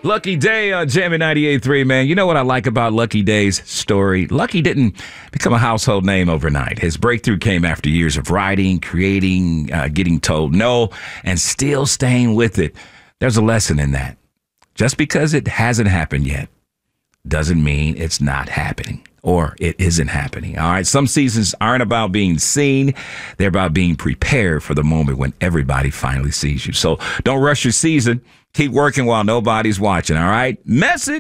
Lucky Day on Jammin' 98.3, man. You know what I like about Lucky Day's story? Lucky didn't become a household name overnight. His breakthrough came after years of writing, creating, getting told no, and still staying with it. There's a lesson in that. Just because it hasn't happened yet doesn't mean it's not happening or it isn't happening. All right. Some seasons aren't about being seen. They're about being prepared for the moment when everybody finally sees you. So don't rush your season. Keep working while nobody's watching. All right. Message.